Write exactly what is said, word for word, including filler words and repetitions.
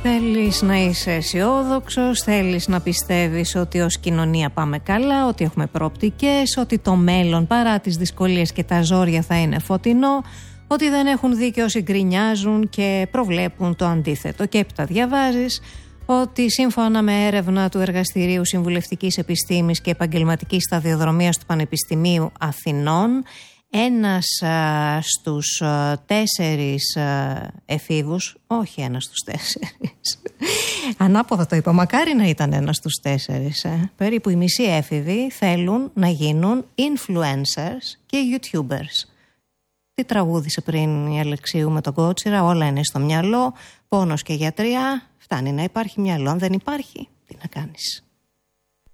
Θέλεις να είσαι αισιόδοξος, θέλεις να πιστεύεις ότι ως κοινωνία πάμε καλά, ότι έχουμε προοπτικές, ότι το μέλλον παρά τις δυσκολίες και τα ζόρια θα είναι φωτεινό, ότι δεν έχουν δίκιο όσοι γκρινιάζουν και προβλέπουν το αντίθετο. Και έπειτα διαβάζεις ότι σύμφωνα με έρευνα του Εργαστηρίου Συμβουλευτικής Επιστήμης και Επαγγελματικής Σταδιοδρομίας του Πανεπιστημίου Αθηνών, ένας α, στους α, τέσσερις α, εφήβους, όχι ένας στους τέσσερις, ανάποδα το είπα, μακάρι να ήταν ένας στους τέσσερις, ε. περίπου οι μισοί έφηβοι θέλουν να γίνουν influencers και YouTubers. Τι τραγούδισε πριν η Αλεξίου με τον Κότσιρα, όλα είναι στο μυαλό, πόνος και γιατριά, φτάνει να υπάρχει μυαλό, αν δεν υπάρχει, τι να κάνεις.